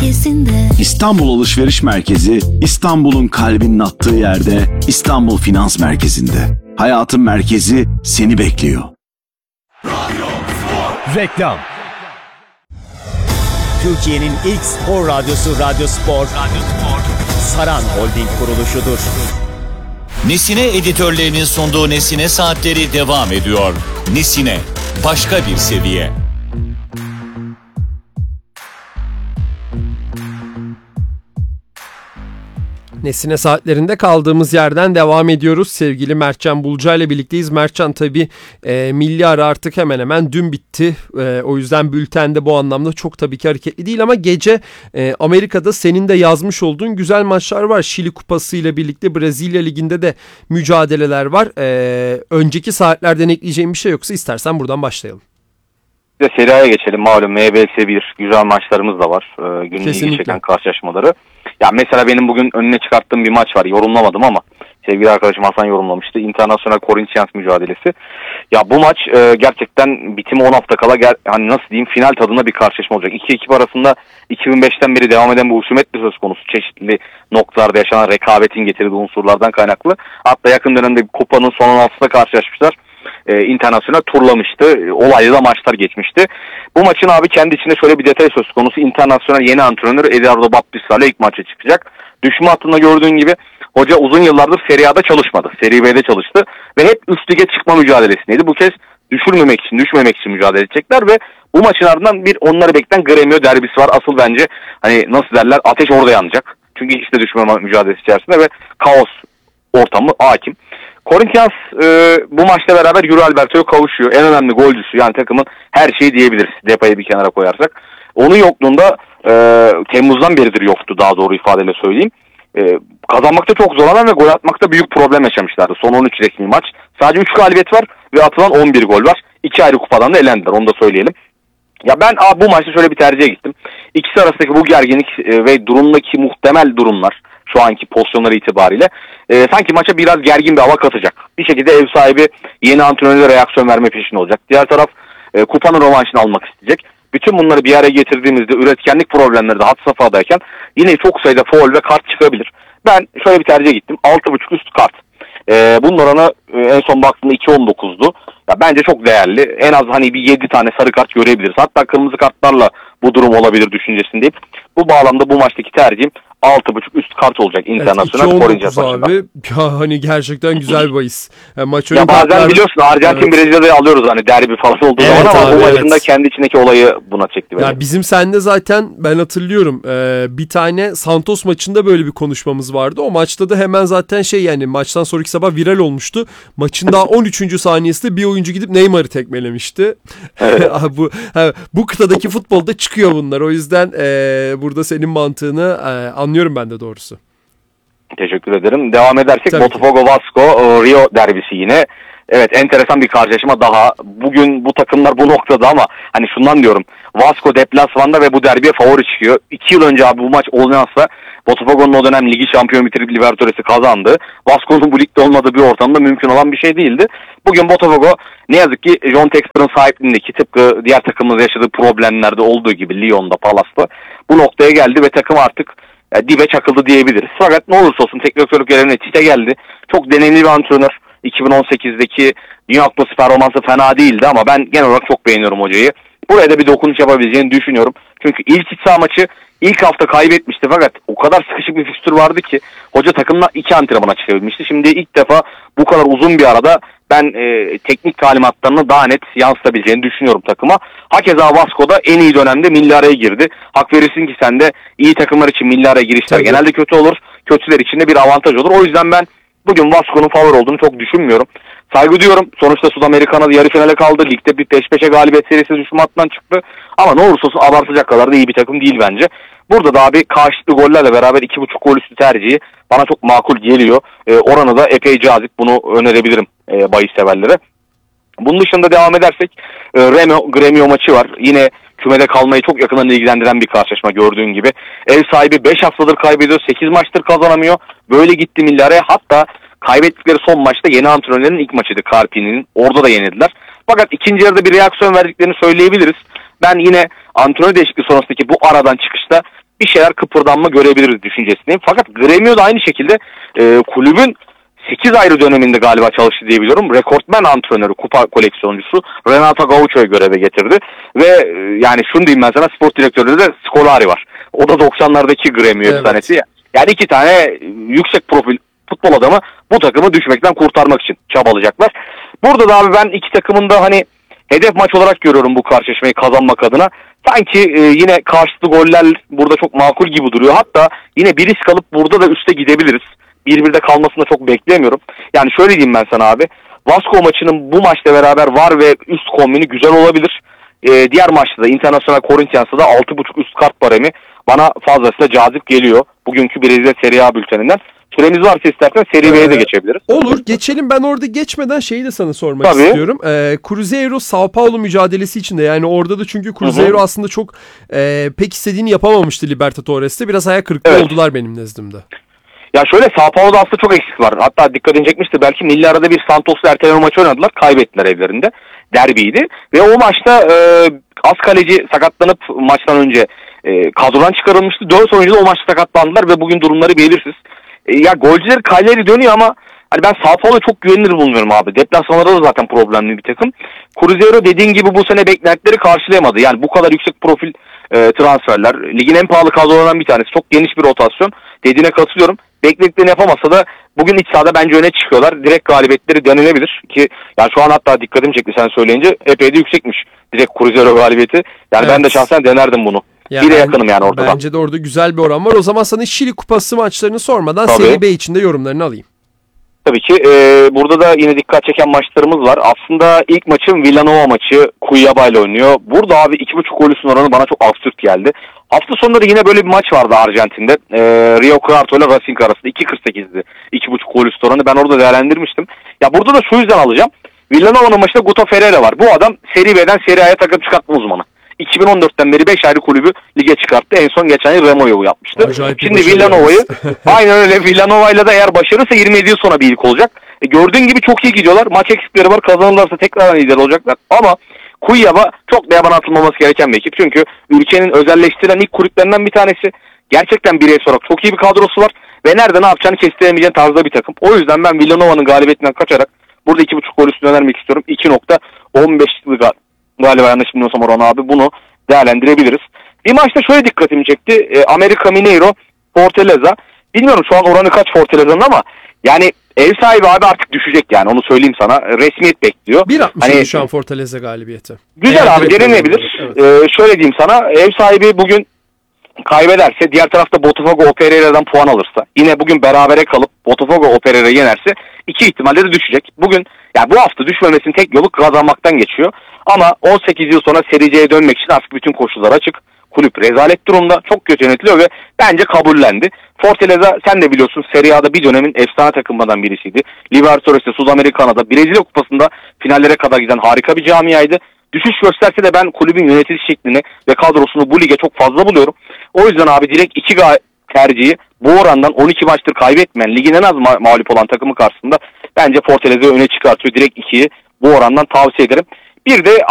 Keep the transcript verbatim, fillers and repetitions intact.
merkezinde. İstanbul Alışveriş Merkezi, İstanbul'un kalbinin attığı yerde, İstanbul Finans Merkezi'nde. Hayatın merkezi seni bekliyor. Radyo Spor. Reklam. Türkiye'nin ilk spor radyosu Radyo Spor, Radyo Spor, Saran Holding kuruluşudur. Nesine editörlerinin sunduğu Nesine Saatleri devam ediyor. Nesine, başka bir seviye. Nesine saatlerinde kaldığımız yerden devam ediyoruz. Sevgili Mertcan Bulca ile birlikteyiz. Mertcan tabii e, milli ara artık hemen hemen dün bitti. E, o yüzden bültende bu anlamda çok tabii ki hareketli değil ama gece e, Amerika'da senin de yazmış olduğun güzel maçlar var. Şili Kupası ile birlikte Brezilya Ligi'nde de mücadeleler var. E, önceki saatlerden ekleyeceğim bir şey yoksa istersen buradan başlayalım. Bir de Serie A'ya geçelim. Malum M B S bir güzel maçlarımız da var. E, günün ilgi çeken karşılaşmaları. Ya mesela benim bugün önüne çıkarttığım bir maç var. Yorumlamadım ama sevgili arkadaşım Hasan yorumlamıştı. International Corinthians mücadelesi. Ya bu maç e, gerçekten bitimi on hafta kala ger- hani nasıl diyeyim final tadında bir karşılaşma olacak. İki ekip arasında iki bin beşten beri devam eden bu husumet bir söz konusu. Çeşitli noktalarda yaşanan rekabetin getirdiği unsurlardan kaynaklı. Hatta yakın dönemde kupanın son on altısında karşılaşmışlar. E, internasyonel turlamıştı. E, olaylı da maçlar geçmişti. Bu maçın abi kendi içinde şöyle bir detay söz konusu. İnternasyonel yeni antrenör Eduardo Battista ile ilk maça çıkacak. Düşme hattında gördüğün gibi hoca uzun yıllardır Serie A'da çalışmadı. Serie B'de çalıştı ve hep üst lige çıkma mücadelesindeydi. Bu kez düşürmemek için, düşmemek için mücadele edecekler ve bu maçın ardından bir onları bekleyen Gremio derbisi var. Asıl bence hani nasıl derler ateş orada yanacak. Çünkü ikisi de düşme mücadelesi içerisinde ve kaos ortamı hakim. Corinthians e, bu maçla beraber Yuri Alberto'ya kavuşuyor. En önemli golcüsü yani takımın her şeyi diyebiliriz. Depayı bir kenara koyarsak. Onun yokluğunda e, Temmuz'dan beridir yoktu daha doğru ifadeyle söyleyeyim. E, kazanmakta çok zorlanan ve gol atmakta büyük problem yaşamışlardı. Son on üç resmi maç. Sadece üç galibiyet var ve atılan on bir gol var. İki ayrı kupadan da elendiler onu da söyleyelim. Ya ben abi, bu maçta şöyle bir tercihe gittim. İkisi arasındaki bu gerginlik e, ve durumdaki muhtemel durumlar şu anki pozisyonları itibariyle e, sanki maça biraz gergin bir hava katacak. Bir şekilde ev sahibi yeni antrenörlere reaksiyon verme peşinde olacak. Diğer taraf e, kupanın rövanşını almak isteyecek. Bütün bunları bir araya getirdiğimizde üretkenlik problemleri de had safhadayken yine çok sayıda faul ve kart çıkabilir. Ben şöyle bir tercihe gittim. altı buçuk üst kart. E, bunun oranı e, en son baktığımda iki on dokuzdu. Ya bence çok değerli. En az hani bir yedi tane sarı kart görebiliriz. Hatta kırmızı kartlarla bu durum olabilir düşüncesindeyim. Bu bağlamda bu maçtaki tercihim altı buçuk üst kart olacak internasyonel evet, Corinthians maçında. Abi ya hani gerçekten güzel bir bahis. Yani maç ya bazen kartlar... biliyorsun Arjantin evet. Brezilya'yı alıyoruz hani derbi falan olduğu evet, zaman ama abi, bu evet. maçında kendi içindeki olayı buna çekti. Ya bizim sende zaten ben hatırlıyorum e, bir tane Santos maçında böyle bir konuşmamız vardı. O maçta da hemen zaten şey yani maçtan sonraki sabah viral olmuştu. Maçın daha on üçüncü saniyesinde bir oyuncu gidip Neymar'ı tekmelemişti. Evet. bu ha, bu kıtadaki futbolda çıkıyor bunlar. O yüzden e, burada senin mantığını e, anlıyorum ben de doğrusu. Teşekkür ederim. Devam edersek Tabii Botafogo Vasco Rio derbisi yine. Evet enteresan bir karşılaşma daha. Bugün bu takımlar bu noktada ama hani şundan diyorum. Vasco deplasmanda ve bu derbiye favori çıkıyor. İki yıl önce abi bu maç olmazsa Botafogo'nun o dönem ligi şampiyon bitirip Libertadores'i kazandı. Vasco'nun bu ligde olmadığı bir ortamda mümkün olan bir şey değildi. Bugün Botafogo ne yazık ki John Textor'ın sahipliğindeki tıpkı diğer takımların yaşadığı problemlerde olduğu gibi Lyon'da, Palas'ta bu noktaya geldi ve takım artık yani dibe çakıldı diyebiliriz. Fakat ne olursa olsun teknik direktörlük görevine Tite geldi. Çok deneyimli bir antrenör. iki bin on sekizdeki Dünya Kupası performansı fena değildi ama ben genel olarak çok beğeniyorum hocayı. Buraya da bir dokunuş yapabileceğini düşünüyorum. Çünkü ilk iç saha maçı ilk hafta kaybetmişti fakat o kadar sıkışık bir fikstür vardı ki hoca takımla iki antrenmana çıkabilmişti. Şimdi ilk defa bu kadar uzun bir arada ben e, teknik talimatlarını daha net yansıtabileceğini düşünüyorum takıma. Hakeza Vasco'da en iyi dönemde milli araya girdi. Hak verirsin ki sen de iyi takımlar için milli araya girişler Tabii. genelde kötü olur. Kötüler için de bir avantaj olur. O yüzden ben bugün Vasco'nun favori olduğunu çok düşünmüyorum. Saygı duyuyorum. Sonuçta Sudamerica'da yarı finale kaldı. Ligde bir peş peşe galibiyet serisi düşme hattından çıktı. Ama ne olursa olsun abartacak kadar da iyi bir takım değil bence. Burada da abi karşılıklı gollerle beraber iki buçuk gol üstü tercihi bana çok makul geliyor. E, oranı da epey cazip. Bunu önerebilirim e, bahis severlere. Bunun dışında devam edersek e, Remo Gremio maçı var. Yine kümede kalmayı çok yakından ilgilendiren bir karşılaşma gördüğün gibi. Ev sahibi beş haftadır kaybediyor. sekiz maçtır kazanamıyor. Böyle gitti milli araya. Hatta kaybettikleri son maçta yeni antrenörlerin ilk maçıydı Carpini'nin. Orada da yenildiler. Fakat ikinci yarıda bir reaksiyon verdiklerini söyleyebiliriz. Ben yine antrenör değişikliği sonrasındaki bu aradan çıkışta bir şeyler kıpırdanma görebiliriz düşüncesindeyim. Fakat Gremio da aynı şekilde e, kulübün sekiz ayrı döneminde galiba çalıştı diye biliyorum. Rekortmen antrenörü, kupa koleksiyoncusu Renato Gaucho'yu göreve getirdi. Ve e, yani şunu diyeyim ben sana, spor direktörü de Scolari var. O da doksanlardaki Gremio Evet. efsanesi ya. Yani iki tane yüksek profil futbol adamı bu takımı düşmekten kurtarmak için çabalayacaklar. Burada da abi ben iki takımın da hani hedef maç olarak görüyorum bu karşılaşmayı kazanmak adına. Sanki e, yine karşılıklı goller burada çok makul gibi duruyor. Hatta yine bir risk alıp burada da üste gidebiliriz. bir birde kalmasını da çok beklemiyorum. Yani şöyle diyeyim ben sana abi. Vasco maçının bu maçla beraber var ve üst kombini güzel olabilir. E, diğer maçta da International Corinthians'ta da altı buçuk üst kart baremi bana fazlasıyla cazip geliyor. Bugünkü Brezilya Serie A bülteninden. Süremiz varsa istersen Serie B'ye de geçebiliriz. Olur, geçelim. Ben orada geçmeden şeyi de sana sormak Tabii. istiyorum. Ee, Cruzeiro Sao Paulo mücadelesi içinde, yani orada da çünkü Cruzeiro Hı hı. aslında çok e, pek istediğini yapamamıştı Libertadores'te. Biraz ayak kırıklığı Evet. oldular benim nezdimde. Ya şöyle, Sao Paulo'da aslında çok eksik var. Hatta dikkatini çekmiştir belki, milli arada bir Santos'la erteleme maçı oynadılar. Kaybettiler evlerinde. Derbiydi. Ve o maçta e, az kaleci sakatlanıp maçtan önce e, kadrodan çıkarılmıştı. dört oyuncu da o maçta sakatlandılar ve bugün durumları belirsiz. E, ya golcüleri Cagliari dönüyor ama hani ben Sao Paulo'yu çok güvenilir bulmuyorum abi. Deplasmanlarda da zaten problemli bir takım. Cruzeiro dediğin gibi bu sene beklentileri karşılayamadı. Yani bu kadar yüksek profil e, transferler. Ligin en pahalı kadrolarından bir tanesi. Çok geniş bir rotasyon. Dediğine katılıyorum. Beklediklerini yapamasa da bugün iç sahada bence öne çıkıyorlar. Direkt galibiyetleri denilebilir ki yani şu an hatta dikkatimi çekti sen söyleyince, epey de yüksekmiş direkt Cruzeiro galibiyeti. Yani Evet. ben de şahsen denerdim bunu. Ya bir de ben- yakınım yani ortada. Bence de orada güzel bir oran var. O zaman sana Şili Kupası maçlarını sormadan Tabii. Serie B içinde yorumlarını alayım. Tabii ki e, burada da yine dikkat çeken maçlarımız var. Aslında ilk maçım Villanova maçı, Cuiabá ile oynuyor. Burada abi iki buçuk gol üstün oranı bana çok absürt geldi. Hafta sonunda da yine böyle bir maç vardı Arjantin'de. E, Rio Cuarto ile Racing arasında iki kırk sekizdi. iki buçuk gol üstü oranı. Ben orada değerlendirmiştim. Ya burada da şu yüzden alacağım. Villanova'nın maçında Guto Ferreira var. Bu adam Serie B'den Serie A'ya takım çıkartma uzmanı. iki bin on dörtten beri beş ayrı kulübü lige çıkarttı. En son geçen yıl Remo'yu yapmıştı. Acayip bir Şimdi başarı Villanova'yı yalnız. aynen öyle, Villanova'yla da eğer başarırsa yirmi yedi yıl sonra bir ilk olacak. E, gördüğün gibi çok iyi gidiyorlar. Maç eksikleri var. Kazanırlarsa tekrar lider olacaklar. Ama Cuiabá çok da yaban atılmaması gereken bir ekip. Çünkü ülkenin özelleştiren ilk kulüplerinden bir tanesi. Gerçekten bireysel olarak çok iyi bir kadrosu var. Ve nerede ne yapacağını kestiremeyeceğin tarzda bir takım. O yüzden ben Villanova'nın galibiyetinden kaçarak burada iki buçuk gol üstüne önermek istiyorum. iki nokta on beşlik galiba, yanlış bilmiyorsam Orhan abi, bunu değerlendirebiliriz. Bir maçta şöyle dikkatimi çekti. E, America Mineiro Fortaleza. Bilmiyorum şu an oranı kaç Fortaleza'nın ama yani ev sahibi abi artık düşecek yani, onu söyleyeyim sana. Resmiyet bekliyor. bir altmış Hani, şu an Fortaleza galibiyeti. güzel Eğer abi, direkt denilebilir. Evet. Ee, şöyle diyeyim sana, ev sahibi bugün kaybederse, diğer tarafta Botafogo o Pereira'dan puan alırsa, yine bugün berabere kalıp Botafogo o Pereira'yı yenerse iki ihtimalle de düşecek. Bugün yani bu hafta düşmemesinin tek yolu kazanmaktan geçiyor. Ama on sekiz yıl sonra Serie C'ye dönmek için artık bütün koşullar açık. Kulüp rezalet durumda, çok kötü yönetiliyor ve bence kabullendi. Fortaleza, sen de biliyorsun, Serie A'da bir dönemin efsane takımlardan birisiydi. Libertadores'te, Sudamerikana'da, Brezilya Kupası'nda finallere kadar giden harika bir camiaydı. Düşüş gösterse de ben kulübün yönetici şeklini ve kadrosunu bu lige çok fazla buluyorum. O yüzden abi direkt iki tercihi bu orandan, on iki maçtır kaybetmeyen, ligin en az ma- mağlup olan takımı karşısında bence Fortaleza'yı öne çıkartıyor. Direkt ikiyi bu orandan tavsiye ederim. Bir de